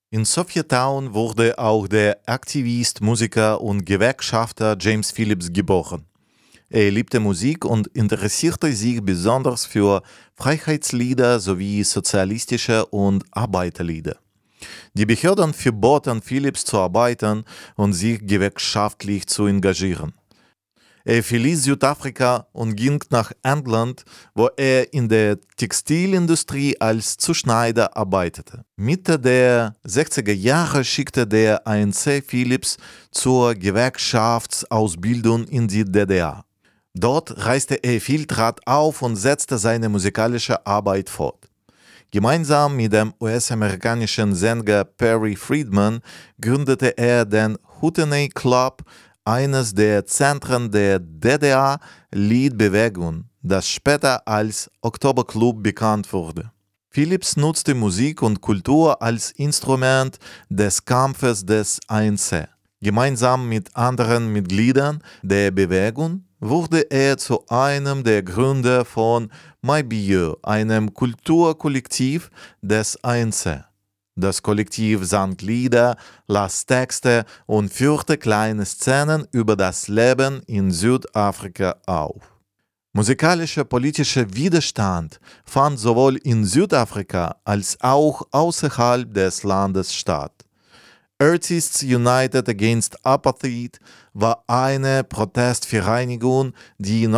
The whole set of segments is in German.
In Sophiatown wurde auch der Aktivist, Musiker und Gewerkschafter James Phillips geboren. Er liebte Musik und interessierte sich besonders für Freiheitslieder sowie sozialistische und Arbeiterlieder. Die Behörden verboten Phillips zu arbeiten und sich gewerkschaftlich zu engagieren. Er verließ Südafrika und ging nach England, wo er in der Textilindustrie als Zuschneider arbeitete. Mitte der 60er Jahre schickte der ANC Phillips zur Gewerkschaftsausbildung in die DDR. Dort reiste er viel, trat auf und setzte seine musikalische Arbeit fort. Gemeinsam mit dem US-amerikanischen Sänger Perry Friedman gründete er den Hootenanny Club, eines der Zentren der DDR-Liedbewegung, das später als Oktoberclub bekannt wurde. Phillips nutzte Musik und Kultur als Instrument des Kampfes des ANC. Gemeinsam mit anderen Mitgliedern der Bewegung wurde er zu einem der Gründer von MyBieu, einem Kulturkollektiv des ANC. Das Kollektiv sang Lieder, las Texte und führte kleine Szenen über das Leben in Südafrika auf. Musikalischer politischer Widerstand fand sowohl in Südafrika als auch außerhalb des Landes statt. Artists United Against Apartheid war eine Protestvereinigung, die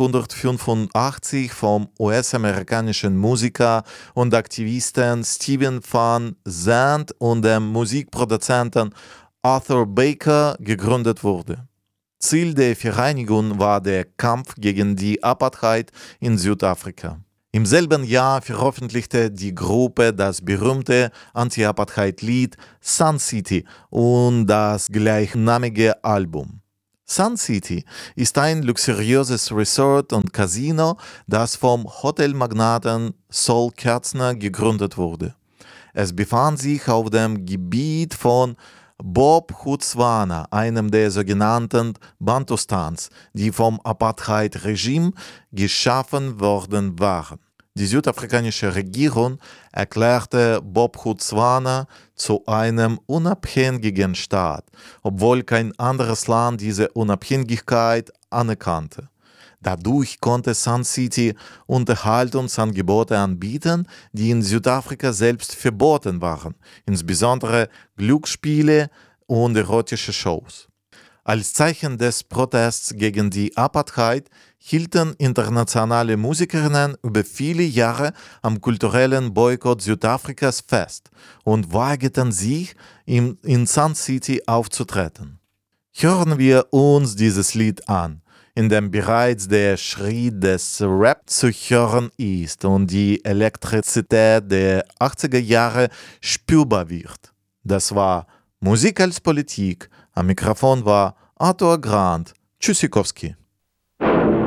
1985 vom US-amerikanischen Musiker und Aktivisten Stephen Van Zandt und dem Musikproduzenten Arthur Baker gegründet wurde. Ziel der Vereinigung war der Kampf gegen die Apartheid in Südafrika. Im selben Jahr veröffentlichte die Gruppe das berühmte Anti-Apartheid-Lied Sun City und das gleichnamige Album. Sun City ist ein luxuriöses Resort und Casino, das vom Hotelmagnaten Sol Kerzner gegründet wurde. Es befand sich auf dem Gebiet von Bophuthatswana, einem der sogenannten Bantustans, die vom Apartheid-Regime geschaffen worden waren. Die südafrikanische Regierung erklärte Bophuthatswana zu einem unabhängigen Staat, obwohl kein anderes Land diese Unabhängigkeit anerkannte. Dadurch konnte Sun City Unterhaltungsangebote anbieten, die in Südafrika selbst verboten waren, insbesondere Glücksspiele und erotische Shows. Als Zeichen des Protests gegen die Apartheid hielten internationale Musikerinnen über viele Jahre am kulturellen Boykott Südafrikas fest und weigerten sich, in Sun City aufzutreten. Hören wir uns dieses Lied an, in dem bereits der Schrei des Rap zu hören ist und die Elektrizität der 80er Jahre spürbar wird. Das war Musik als Politik. Am Mikrofon war Arthur Grant. Tschüssikowski.